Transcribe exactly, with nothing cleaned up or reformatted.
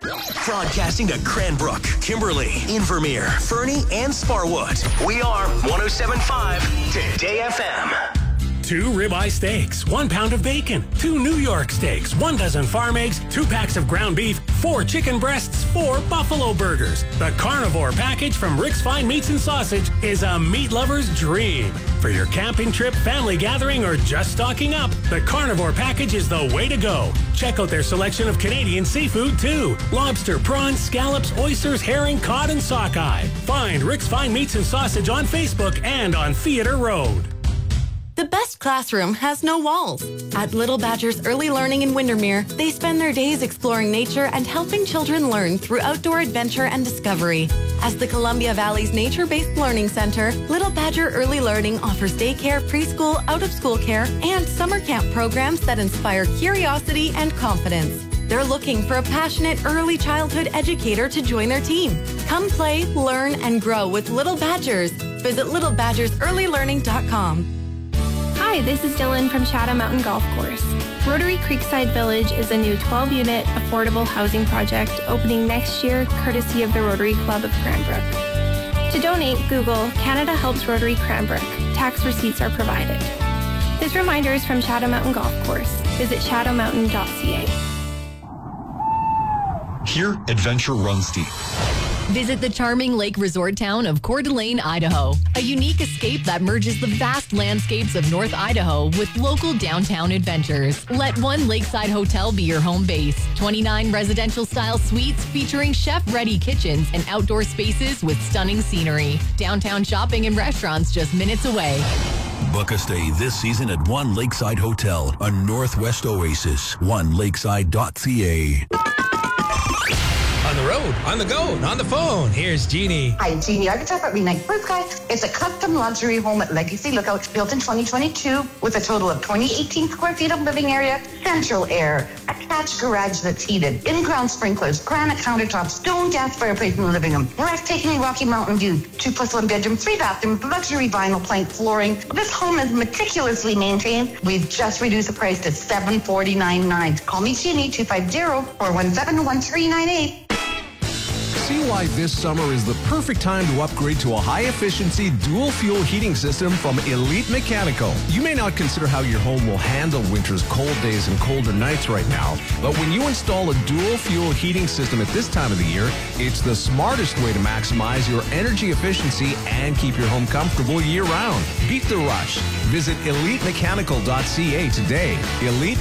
Broadcasting to Cranbrook, Kimberly, Invermere, Fernie, and Sparwood. We are one oh seven point five Today F M. Two ribeye steaks, one pound of bacon, two New York steaks, one dozen farm eggs, two packs of ground beef, four chicken breasts, four buffalo burgers. The carnivore package from Rick's Fine Meats and Sausage is a meat lover's dream. For your camping trip, family gathering, or just stocking up, the carnivore package is the way to go. Check out their selection of Canadian seafood, too. Lobster, prawns, scallops, oysters, herring, cod, and sockeye. Find Rick's Fine Meats and Sausage on Facebook and on Theatre Road. The best classroom has no walls. At Little Badger's Early Learning in Windermere, they spend their days exploring nature and helping children learn through outdoor adventure and discovery. As the Columbia Valley's nature-based learning center, Little Badger Early Learning offers daycare, preschool, out-of-school care, and summer camp programs that inspire curiosity and confidence. They're looking for a passionate early childhood educator to join their team. Come play, learn, and grow with Little Badgers. Visit little badgers early learning dot com. Hi, this is Dylan from Shadow Mountain Golf Course. Rotary Creekside Village is a new twelve-unit affordable housing project opening next year courtesy of the Rotary Club of Cranbrook. To donate, Google Canada Helps Rotary Cranbrook. Tax receipts are provided. This reminder is from Shadow Mountain Golf Course. Visit shadow mountain dot c a. Here, adventure runs deep. Visit the charming lake resort town of Coeur d'Alene, Idaho. A unique escape that merges the vast landscapes of North Idaho with local downtown adventures. Let one lakeside hotel be your home base. twenty-nine residential-style suites featuring chef-ready kitchens and outdoor spaces with stunning scenery. Downtown shopping and restaurants just minutes away. Book a stay this season at One Lakeside Hotel, a Northwest oasis. one lakeside dot c a. On the road, on the go, on the phone. Here's Jeannie. Hi, Jeannie Architect at Renite Blue Sky. It's a custom luxury home at Legacy Lookout, built in twenty twenty-two with a total of twenty eighteen square feet of living area, central air, attached garage that's heated, in-ground sprinklers, granite countertops, stone gas fireplace in the living room, breathtaking Rocky Mountain view, two plus one bedroom, three bathrooms, luxury vinyl plank flooring. This home is meticulously maintained. We've just reduced the price to seven forty-nine nine. Call me Jeannie, two five zero, four one seven, one three nine eight. See why this summer is the perfect time to upgrade to a high-efficiency dual-fuel heating system from Elite Mechanical. You may not consider how your home will handle winter's cold days and colder nights right now, but when you install a dual-fuel heating system at this time of the year, it's the smartest way to maximize your energy efficiency and keep your home comfortable year-round. Beat the rush. Visit elite mechanical dot c a today. Elite